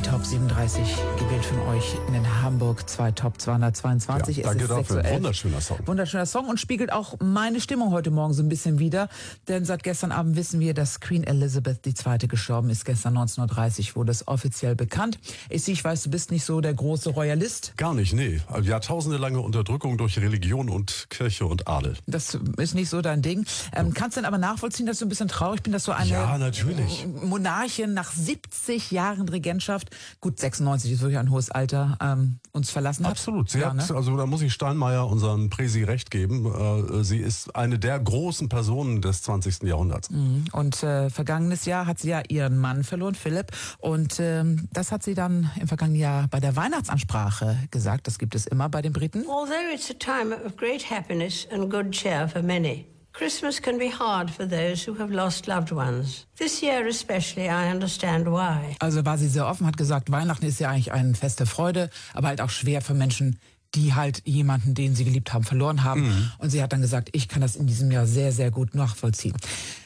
Top 37 gewählt von euch in den Hamburg 2 Top 222. Ja, danke dafür. Wunderschöner Song. Wunderschöner Song und spiegelt auch meine Stimmung heute Morgen so ein bisschen wider. Denn seit gestern Abend wissen wir, dass Queen Elizabeth II. Gestorben ist. Gestern 19:30 wurde es offiziell bekannt. Ich weiß, du bist nicht so der große Royalist. Gar nicht, nee. Jahrtausendelange Unterdrückung durch Religion und Kirche und Adel. Das ist nicht so dein Ding. Kannst du denn aber nachvollziehen, dass du ein bisschen traurig bist, dass so eine natürlich. Monarchin nach 70 Jahren Regentschaft, gut 96 ist wirklich ein hohes Alter, uns verlassen hat? Absolut. Sie Ja, hat, ne? also da muss ich Steinmeier, unserem Präsi, recht geben. Sie ist eine der großen Personen des 20. Jahrhunderts. Und vergangenes Jahr hat sie ja ihren Mann verloren, Philipp. Und das hat sie dann im vergangenen Jahr bei der Weihnachtsansprache gesagt. Das gibt es immer bei den Briten. Although it's a time of great happiness and good cheer for many, Christmas can be hard for those who have lost loved ones. This year especially, I understand why. Also war sie sehr offen, hat gesagt, Weihnachten ist ja eigentlich ein Fest der Freude, aber halt auch schwer für Menschen, die halt jemanden, den sie geliebt haben, verloren haben. Und sie hat dann gesagt, ich kann das in diesem Jahr sehr, sehr gut nachvollziehen.